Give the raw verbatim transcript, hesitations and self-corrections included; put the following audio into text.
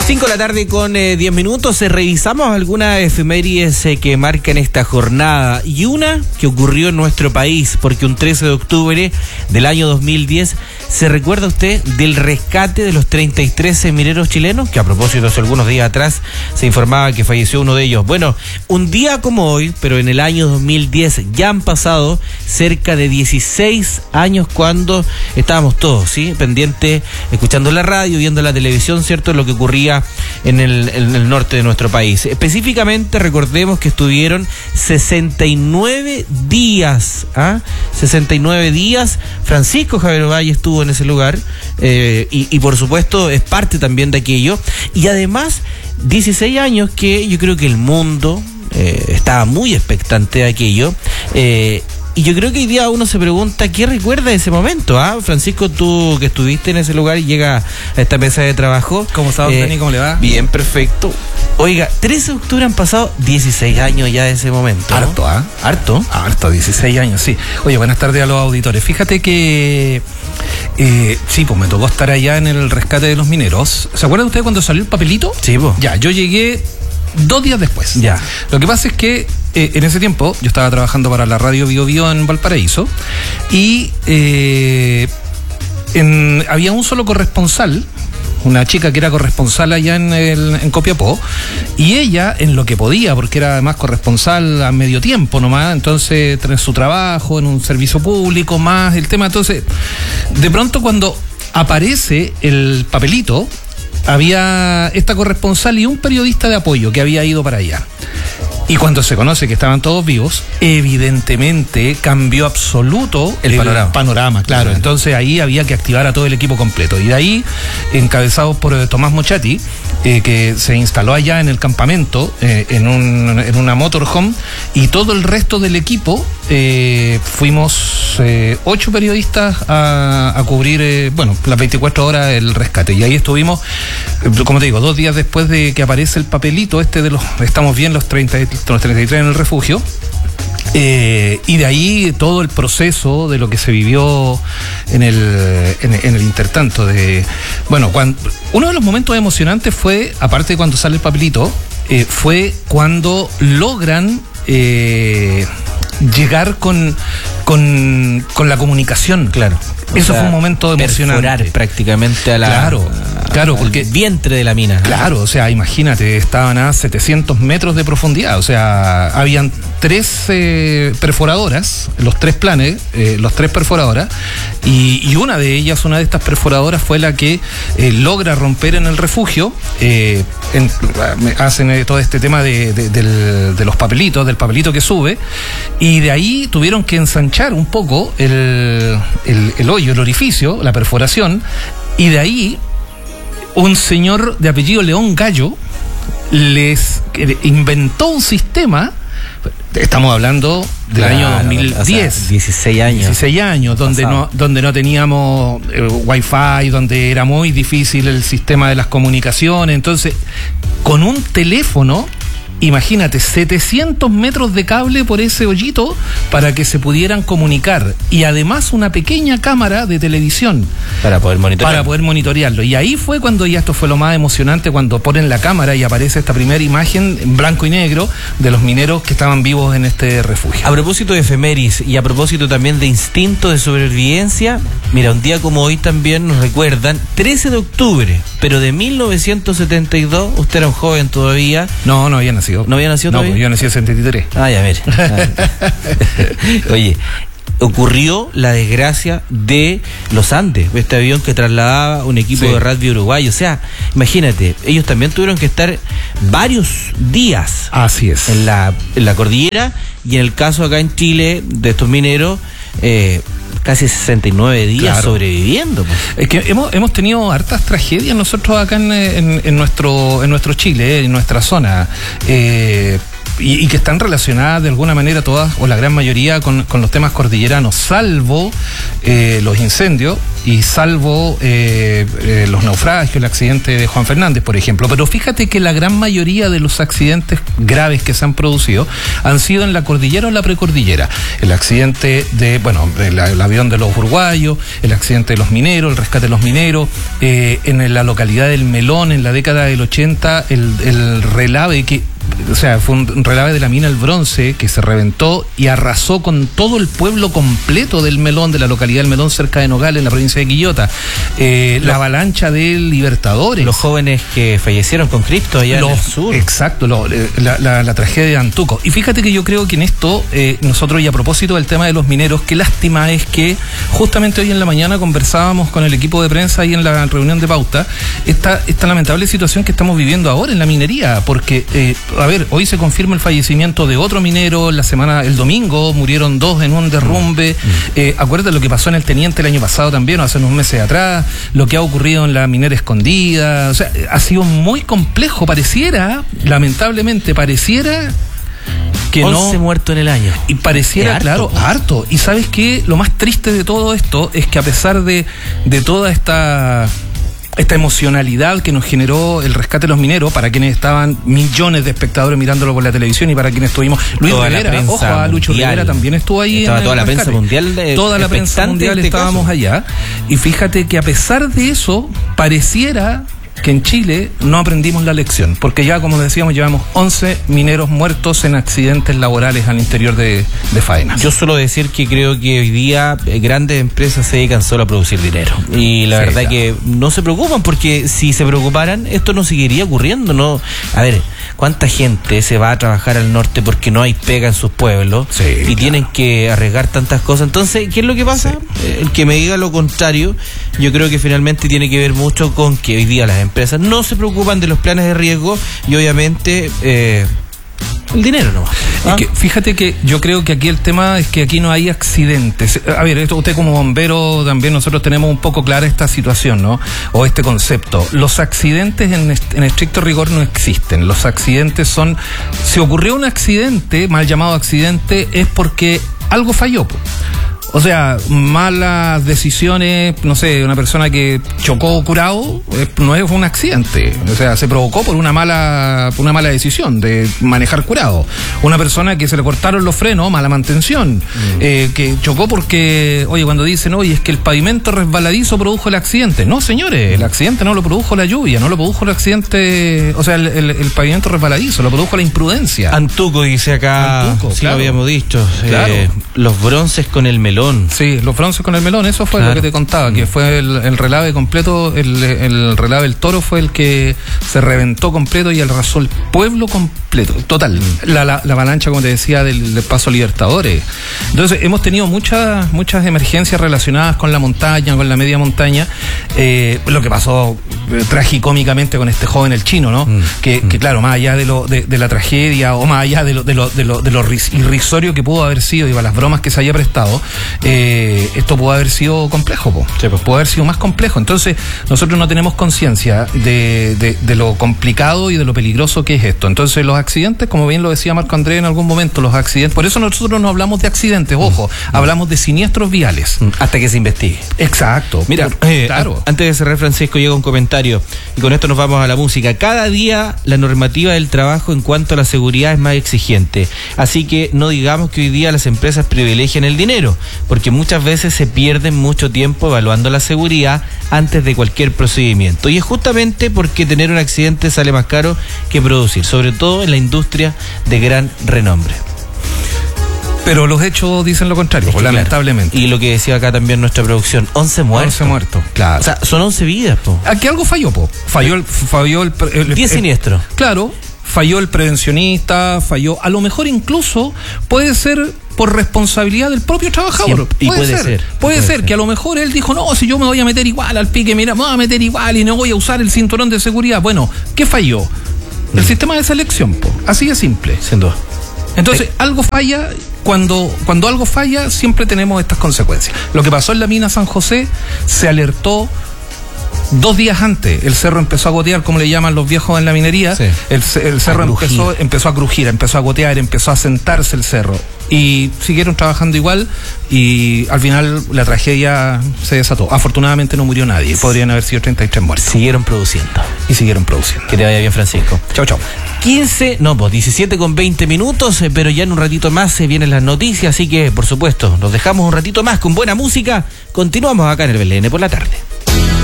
cinco de la tarde con eh, diez minutos. Eh, revisamos algunas efemérides eh, que marcan esta jornada y una que ocurrió en nuestro país, porque un trece de octubre del año dos mil diez se recuerda usted del rescate de los treinta y tres mineros chilenos, que a propósito hace algunos días atrás se informaba que falleció uno de ellos. Bueno, un día como hoy, pero en el año dos mil diez ya han pasado cerca de dieciséis años cuando estábamos todos, ¿sí? Pendientes, escuchando la radio, viendo la televisión, ¿cierto? Lo que ocurría en el, en el norte de nuestro país. Específicamente, recordemos que estuvieron sesenta y nueve días, ¿ah? sesenta y nueve días. Francisco Javier Valle estuvo en ese lugar eh, y, y por supuesto es parte también de aquello. Y además, dieciséis años que yo creo que el mundo eh, estaba muy expectante de aquello. Eh, Y yo creo que hoy día uno se pregunta qué recuerda de ese momento, ¿ah? Francisco, tú que estuviste en ese lugar y llega a esta mesa de trabajo. ¿Cómo está, don eh, Dani? ¿Cómo le va? Bien, perfecto. Oiga, trece de octubre han pasado dieciséis años ya de ese momento, ¿no? Harto, ¿ah? ¿eh? ¿Harto? Harto, dieciséis años, sí. Oye, buenas tardes a los auditores. Fíjate que, eh, sí, pues me tocó estar allá en el rescate de los mineros. ¿Se acuerdan ustedes cuando salió el papelito? Sí, pues. Ya, yo llegué dos días después. Ya. Lo que pasa es que eh, en ese tiempo yo estaba trabajando para la radio Bio Bio en Valparaíso y eh, en, había un solo corresponsal, una chica que era corresponsal allá en, el, en Copiapó, y ella, en lo que podía, porque era además corresponsal a medio tiempo nomás, entonces en su trabajo, en un servicio público, más el tema, entonces de pronto cuando aparece el papelito, había esta corresponsal y un periodista de apoyo que había ido para allá. Y cuando se conoce que estaban todos vivos, evidentemente cambió absoluto el, el panorama. panorama, claro. Uh-huh. Entonces ahí había que activar a todo el equipo completo. Y de ahí, encabezados por eh, Tomás Mochati, eh, que se instaló allá en el campamento, eh, en, un, en una motorhome, y todo el resto del equipo, eh, fuimos eh, ocho periodistas a, a cubrir, eh, bueno, las veinticuatro horas el rescate. Y ahí estuvimos, eh, como te digo, dos días después de que aparece el papelito este de los, estamos bien los treinta, los treinta y tres en el refugio. Eh, y de ahí todo el proceso de lo que se vivió en el, en, en el intertanto de, bueno, cuando, uno de los momentos emocionantes fue, aparte de cuando sale el papelito, eh, fue cuando logran eh, llegar con, con, con la comunicación. Claro. Eso, o sea, fue un momento emocionante. Perforar prácticamente a la, claro, claro, porque al vientre de la mina. Claro, o sea, imagínate, estaban a setecientos metros de profundidad, o sea, habían tres eh, perforadoras, los tres planes, eh, los tres perforadoras, y, y una de ellas, una de estas perforadoras fue la que eh, logra romper en el refugio, eh, en, hacen eh, todo este tema de, de, del, de los papelitos, del papelito que sube, y de ahí tuvieron que ensanchar un poco el, el, el hoyo, el orificio, la perforación, y de ahí un señor de apellido León Gallo les inventó un sistema. Estamos hablando del claro, año dos mil diez, o sea, dieciséis años. dieciséis años, donde no, donde no teníamos eh, wifi, donde era muy difícil el sistema de las comunicaciones. Entonces, con un teléfono, imagínate, setecientos metros de cable por ese hoyito para que se pudieran comunicar, y además una pequeña cámara de televisión para poder monitorearlo. Para poder monitorearlo. Y ahí fue cuando, ya esto fue lo más emocionante, cuando ponen la cámara y aparece esta primera imagen en blanco y negro de los mineros que estaban vivos en este refugio. A propósito de efemérides y a propósito también de instinto de sobrevivencia, mira, un día como hoy también nos recuerdan, trece de octubre, pero de mil novecientos setenta y dos, usted era un joven todavía. No, no había nacido. ¿No había nacido no, todavía? No, yo nací en setenta y tres. Ah, ya, mire. Oye, ocurrió la desgracia de los Andes, este avión que trasladaba un equipo sí. de rugby uruguayo. O sea, imagínate, ellos también tuvieron que estar varios días. Así es. En la, en la cordillera, y en el caso acá en Chile de estos mineros, eh, casi sesenta y nueve días claro. sobreviviendo. Pues. Es que hemos, hemos tenido hartas tragedias nosotros acá en, en, en nuestro en nuestro Chile, en nuestra zona, eh, y, y que están relacionadas de alguna manera todas, o la gran mayoría, con, con los temas cordilleranos, salvo eh, los incendios. y salvo eh, eh, los naufragios, el accidente de Juan Fernández, por ejemplo. Pero fíjate que la gran mayoría de los accidentes graves que se han producido han sido en la cordillera o la precordillera. El accidente de, bueno, el, el avión de los uruguayos, el accidente de los mineros, el rescate de los mineros, eh, en la localidad del Melón, en la década del ochenta, el, el relave que... O sea, fue un relave de la mina El Bronce que se reventó y arrasó con todo el pueblo completo del Melón, de la localidad del Melón, cerca de Nogales, en la provincia de Quillota. Eh, la avalancha de Libertadores. Los jóvenes que fallecieron con Cristo allá los, en el sur. Exacto, lo, la, la, la tragedia de Antuco. Y fíjate que yo creo que en esto, eh, nosotros, y a propósito del tema de los mineros, qué lástima es que justamente hoy en la mañana conversábamos con el equipo de prensa ahí en la reunión de Pauta, esta, esta lamentable situación que estamos viviendo ahora en la minería, porque... Eh, a ver, hoy se confirma el fallecimiento de otro minero, la semana, el domingo murieron dos en un derrumbe. Mm. Eh, acuérdate lo que pasó en el Teniente el año pasado también, o hace unos meses atrás, lo que ha ocurrido en la minera escondida. O sea, ha sido muy complejo, pareciera, lamentablemente, pareciera que once no, muertos en el año. Y pareciera, harto, claro, pues. harto. Y ¿sabes qué? Lo más triste de todo esto es que a pesar de, de toda esta... esta emocionalidad que nos generó el rescate de los mineros, para quienes estaban millones de espectadores mirándolo por la televisión y para quienes estuvimos, Luis toda Rivera, ojo, a Lucho mundial. Rivera también estuvo ahí. Estaba en toda la prensa mundial. De, toda la prensa mundial este estábamos caso. allá. Y fíjate que a pesar de eso, pareciera que en Chile no aprendimos la lección, porque ya, como decíamos, llevamos once mineros muertos en accidentes laborales al interior de, de faenas. Yo suelo decir que creo que hoy día eh, grandes empresas se dedican solo a producir dinero, y la sí, verdad claro. que no se preocupan, porque si se preocuparan esto no seguiría ocurriendo, ¿no? A ver, ¿cuánta gente se va a trabajar al norte porque no hay pega en sus pueblos sí, y claro. tienen que arriesgar tantas cosas? Entonces, ¿qué es lo que pasa? Sí. El que me diga lo contrario, yo creo que finalmente tiene que ver mucho con que hoy día las empresas no se preocupan de los planes de riesgo y obviamente eh, el dinero nomás. ¿Ah? Es que fíjate que yo creo que aquí el tema es que aquí no hay accidentes. A ver, esto, usted como bombero también, nosotros tenemos un poco clara esta situación, ¿no? O este concepto. Los accidentes en, en estricto rigor no existen. Los accidentes son... Si ocurrió un accidente, mal llamado accidente, es porque algo falló, pues. O sea, malas decisiones, no sé, una persona que chocó curado, eh, no es un accidente. O sea, se provocó por una mala por una mala decisión de manejar curado. Una persona que se le cortaron los frenos, mala mantención. Mm. Eh, que chocó porque, oye, cuando dicen, oye, es que el pavimento resbaladizo produjo el accidente. No, señores, el accidente no lo produjo la lluvia, no lo produjo el accidente, o sea, el, el, el pavimento resbaladizo, lo produjo la imprudencia. Antuco, dice acá, Antuco, sí, claro. Lo habíamos dicho. Claro. Eh, los bronces con el melón. Sí, los bronces con el melón, eso fue claro. lo que te contaba, que fue el, el relave completo, el, el relave del Toro fue el que se reventó completo y arrasó el pueblo completo, total. La, la, la avalancha, como te decía, del, del Paso Libertadores. Entonces, hemos tenido muchas muchas emergencias relacionadas con la montaña, con la media montaña. Eh, lo que pasó eh, tragicómicamente con este joven, el chino, ¿no? Mm. Que, mm. que, claro, más allá de lo de, de la tragedia o más allá de lo, de lo, de lo, de lo irrisorio que pudo haber sido, digo, las bromas que se haya prestado, Eh, esto puede haber sido complejo, po. Sí, pues. puede haber sido más complejo. Entonces, nosotros no tenemos conciencia de, de, de lo complicado y de lo peligroso que es esto. Entonces, los accidentes, como bien lo decía Marco Andrés en algún momento, los accidentes, por eso nosotros no hablamos de accidentes, ojo, mm. hablamos de siniestros viales. Hasta que se investigue. Exacto. Mira, eh, claro. a, antes de cerrar, Francisco, llega un comentario, y con esto nos vamos a la música. Cada día la normativa del trabajo en cuanto a la seguridad es más exigente. Así que no digamos que hoy día las empresas privilegian el dinero, porque muchas veces se pierden mucho tiempo evaluando la seguridad antes de cualquier procedimiento. Y es justamente porque tener un accidente sale más caro que producir, sobre todo en la industria de gran renombre. Pero los hechos dicen lo contrario, es que, lamentablemente. Claro. Y lo que decía acá también nuestra producción, once muertos. once muertos, claro. O sea, son once vidas, po. Aquí algo falló, po. Falló el... Falló el, el diez siniestros. Claro, falló el prevencionista, falló... A lo mejor incluso puede ser... por responsabilidad del propio trabajador. Siempre, y puede, puede ser, ser. Puede, puede ser, ser que a lo mejor él dijo, no, si yo me voy a meter igual al pique, mira, me voy a meter igual y no voy a usar el cinturón de seguridad. Bueno, ¿qué falló? El mm. sistema de selección, po. Así de simple. Sin duda. Entonces, eh. algo falla, cuando, cuando algo falla, siempre tenemos estas consecuencias. Lo que pasó en la mina San José, se alertó dos días antes. El cerro empezó a gotear, como le llaman los viejos en la minería. Sí. El, el cerro empezó, empezó a crujir, empezó a gotear, empezó a sentarse el cerro. y siguieron trabajando igual y al final la tragedia se desató. Afortunadamente no murió nadie, podrían haber sido treinta y tres muertos. Siguieron produciendo. Y siguieron produciendo. Que te vaya bien, Francisco. Chau, chau. quince, no, pues diecisiete con veinte minutos, eh, pero ya en un ratito más se vienen las noticias, así que por supuesto, nos dejamos un ratito más con buena música. Continuamos acá en el B L N por la tarde.